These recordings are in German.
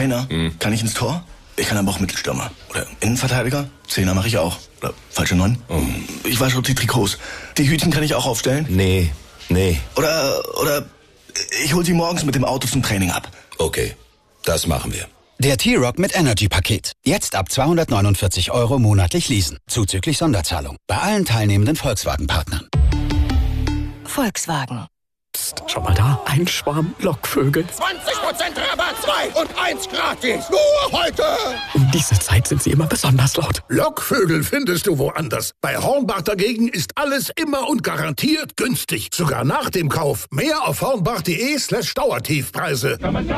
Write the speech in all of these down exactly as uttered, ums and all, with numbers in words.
Trainer, mhm. kann ich ins Tor? Ich kann aber auch Mittelstürmer. Oder Innenverteidiger? Zehner mache ich auch. Oder falsche Neun? Oh. Ich wasche auch die Trikots. Die Hütchen kann ich auch aufstellen? Nee, nee. Oder, oder ich hol sie morgens mit dem Auto zum Training ab. Okay, das machen wir. Der T-Rock mit Energy-Paket. Jetzt ab zweihundertneunundvierzig Euro monatlich leasen. Zuzüglich Sonderzahlung. Bei allen teilnehmenden Volkswagen-Partnern. Volkswagen. Psst, schau mal da. Ein Schwarm Lockvögel. zwanzig Prozent Rabatt, zwei und eins gratis. Nur heute. Um diese Zeit sind sie immer besonders laut. Lockvögel findest du woanders. Bei Hornbach dagegen ist alles immer und garantiert günstig. Sogar nach dem Kauf. Mehr auf hornbach.de slash Dauertiefpreise.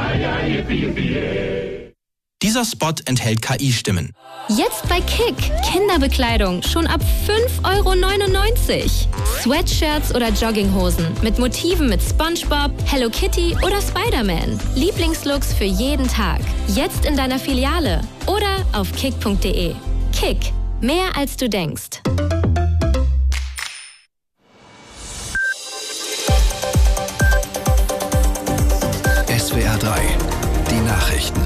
Dieser Spot enthält K I-Stimmen. Jetzt bei Kick. Kinderbekleidung schon ab fünf Euro neunundneunzig. Sweatshirts oder Jogginghosen mit Motiven mit SpongeBob, Hello Kitty oder Spider-Man. Lieblingslooks für jeden Tag. Jetzt in deiner Filiale oder auf kick punkt de. Kick. Mehr als du denkst. S W R drei. Die Nachrichten.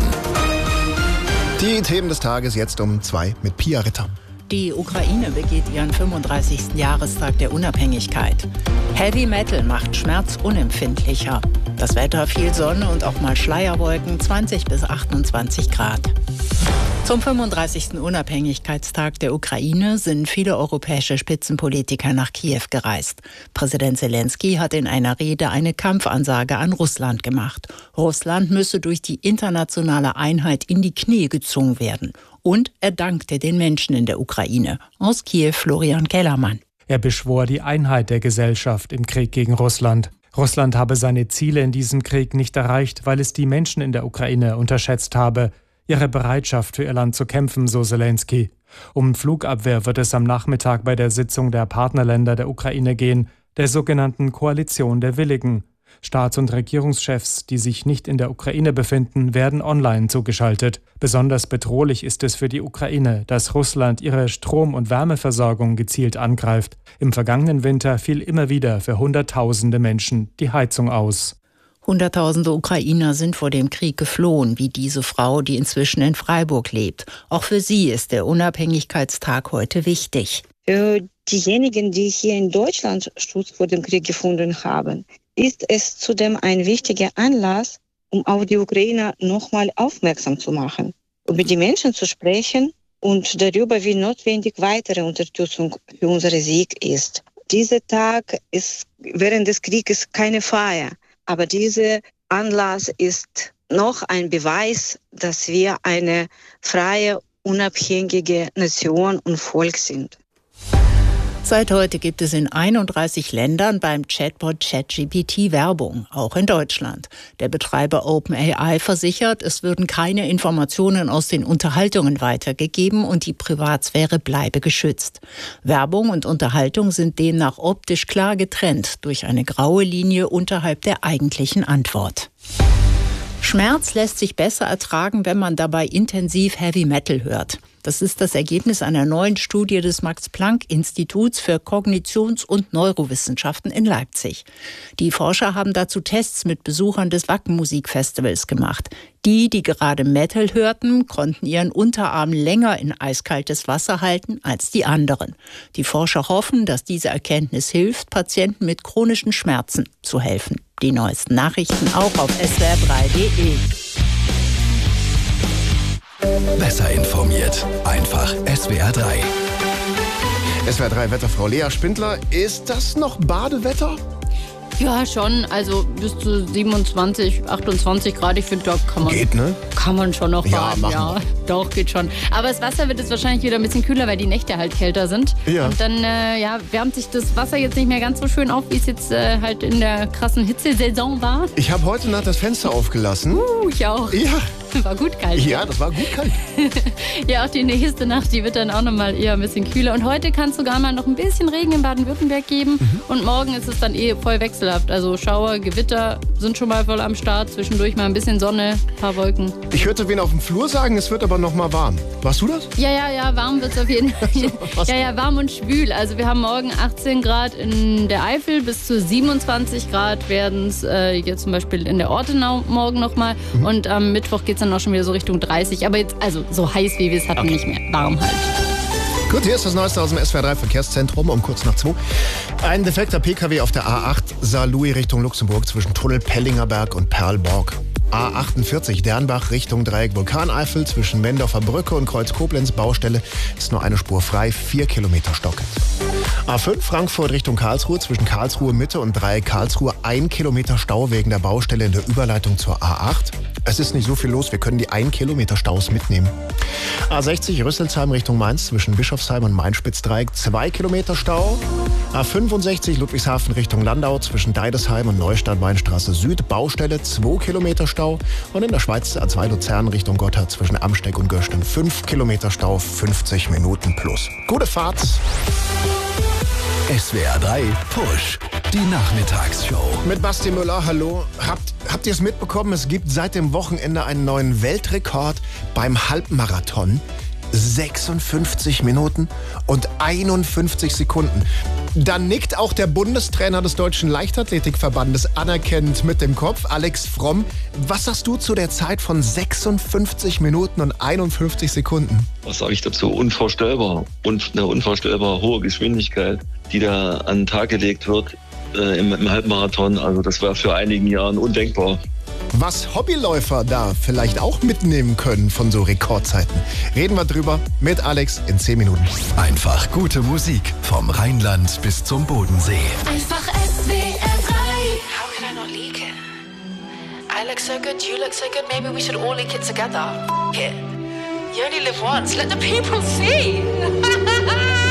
Die Themen des Tages jetzt um zwei mit Pia Ritter. Die Ukraine begeht ihren fünfunddreißigsten Jahrestag der Unabhängigkeit. Heavy Metal macht Schmerz unempfindlicher. Das Wetter viel Sonne und auch mal Schleierwolken, zwanzig bis achtundzwanzig Grad. Zum fünfunddreißigsten Unabhängigkeitstag der Ukraine sind viele europäische Spitzenpolitiker nach Kiew gereist. Präsident Zelensky hat in einer Rede eine Kampfansage an Russland gemacht. Russland müsse durch die internationale Einheit in die Knie gezwungen werden. Und er dankte den Menschen in der Ukraine. Aus Kiew Florian Kellermann. Er beschwor die Einheit der Gesellschaft im Krieg gegen Russland. Russland habe seine Ziele in diesem Krieg nicht erreicht, weil es die Menschen in der Ukraine unterschätzt habe. Ihre Bereitschaft für ihr Land zu kämpfen, so Zelensky. Um Flugabwehr wird es am Nachmittag bei der Sitzung der Partnerländer der Ukraine gehen, der sogenannten Koalition der Willigen. Staats- und Regierungschefs, die sich nicht in der Ukraine befinden, werden online zugeschaltet. Besonders bedrohlich ist es für die Ukraine, dass Russland ihre Strom- und Wärmeversorgung gezielt angreift. Im vergangenen Winter fiel immer wieder für Hunderttausende Menschen die Heizung aus. Hunderttausende Ukrainer sind vor dem Krieg geflohen, wie diese Frau, die inzwischen in Freiburg lebt. Auch für sie ist der Unabhängigkeitstag heute wichtig. Für diejenigen, die hier in Deutschland Schutz vor dem Krieg gefunden haben, ist es zudem ein wichtiger Anlass, um auf die Ukrainer nochmal aufmerksam zu machen, um mit den Menschen zu sprechen und darüber, wie notwendig weitere Unterstützung für unseren Sieg ist. Dieser Tag ist während des Krieges keine Feier. Aber dieser Anlass ist noch ein Beweis, dass wir eine freie, unabhängige Nation und Volk sind. Seit heute gibt es in einunddreißig Ländern beim Chatbot ChatGPT Werbung, auch in Deutschland. Der Betreiber OpenAI versichert, es würden keine Informationen aus den Unterhaltungen weitergegeben und die Privatsphäre bleibe geschützt. Werbung und Unterhaltung sind demnach optisch klar getrennt durch eine graue Linie unterhalb der eigentlichen Antwort. Schmerz lässt sich besser ertragen, wenn man dabei intensiv Heavy Metal hört. Das ist das Ergebnis einer neuen Studie des Max-Planck-Instituts für Kognitions- und Neurowissenschaften in Leipzig. Die Forscher haben dazu Tests mit Besuchern des Wacken-Musikfestivals gemacht. Die, die gerade Metal hörten, konnten ihren Unterarm länger in eiskaltes Wasser halten als die anderen. Die Forscher hoffen, dass diese Erkenntnis hilft, Patienten mit chronischen Schmerzen zu helfen. Die neuesten Nachrichten auch auf S W R drei punkt de. Besser informiert. Einfach S W R drei. S W R drei Wetterfrau Lea Spindler. Ist das noch Badewetter? Ja, schon. Also bis zu siebenundzwanzig, achtundzwanzig Grad. Ich finde, da kann man, geht, ne? kann man schon noch Ja, baden. machen Ja, wir. doch, geht schon. Aber das Wasser wird jetzt wahrscheinlich wieder ein bisschen kühler, weil die Nächte halt kälter sind. Ja. Und dann äh, ja, wärmt sich das Wasser jetzt nicht mehr ganz so schön auf, wie es jetzt äh, halt in der krassen Hitzesaison war. Ich habe heute Nacht das Fenster aufgelassen. Uh, ich auch. Ja. War gut kalt. Ja, das war gut kalt. Ja, auch die nächste Nacht, die wird dann auch nochmal eher ein bisschen kühler. Und heute kann es sogar mal noch ein bisschen Regen in Baden-Württemberg geben. Mhm. Und morgen ist es dann eh voll wechselhaft. Also Schauer, Gewitter sind schon mal voll am Start. Zwischendurch mal ein bisschen Sonne, ein paar Wolken. Ich hörte wen auf dem Flur sagen, es wird aber noch mal warm. Warst du das? Ja, ja, ja, warm wird es auf jeden Fall. Ja, ja, warm und schwül. Also wir haben morgen achtzehn Grad in der Eifel, bis zu siebenundzwanzig Grad werden es äh, jetzt zum Beispiel in der Ortenau morgen nochmal. Mhm. Und am Mittwoch geht es dann auch schon wieder so Richtung dreißig. Aber jetzt, also so heiß wie wir es hatten, okay. Nicht mehr. Warm halt. Gut, hier ist das Neueste aus dem S W R drei Verkehrszentrum um kurz nach zwei. Ein defekter Pkw auf der A acht Saarlouis Richtung Luxemburg zwischen Tunnel Pellingerberg und Perlborg. A achtundvierzig Dernbach Richtung Dreieck Vulkaneifel zwischen Mendorfer Brücke und Kreuz Koblenz Baustelle ist nur eine Spur frei, vier Kilometer stockend. A fünf Frankfurt Richtung Karlsruhe zwischen Karlsruhe Mitte und Dreieck Karlsruhe ein Kilometer Stau wegen der Baustelle in der Überleitung zur A acht. Es ist nicht so viel los, wir können die ein Kilometer Staus mitnehmen. A sechzig Rüsselsheim Richtung Mainz zwischen Bischofsheim und Main-Spitz-Dreieck zwei Kilometer Stau. A fünfundsechzig Ludwigshafen Richtung Landau zwischen Deidesheim und Neustadt-Weinstraße Süd Baustelle zwei Kilometer Stau. Und in der Schweiz A zwei Luzern Richtung Gotthard zwischen Amsteck und Gösten fünf Kilometer Stau, fünfzig Minuten plus. Gute Fahrt! S W R drei Push, die Nachmittagsshow. Mit Basti Müller, hallo. Habt, habt ihr es mitbekommen? Es gibt seit dem Wochenende einen neuen Weltrekord beim Halbmarathon. sechsundfünfzig Minuten und einundfünfzig Sekunden. Da nickt auch der Bundestrainer des Deutschen Leichtathletikverbandes anerkennend mit dem Kopf, Alex Fromm. Was sagst du zu der Zeit von sechsundfünfzig Minuten und einundfünfzig Sekunden? Was sage ich dazu? Unvorstellbar. Und eine unvorstellbar hohe Geschwindigkeit, die da an den Tag gelegt wird äh, im, im Halbmarathon. Also das war für einigen Jahren undenkbar. Was Hobbyläufer da vielleicht auch mitnehmen können von so Rekordzeiten. Reden wir drüber mit Alex in zehn Minuten. Einfach gute Musik vom Rheinland bis zum Bodensee. Einfach S W R drei. How can I not leak it? I look so good, you look so good, maybe we should all leak it together. It. You only live once, let the people see.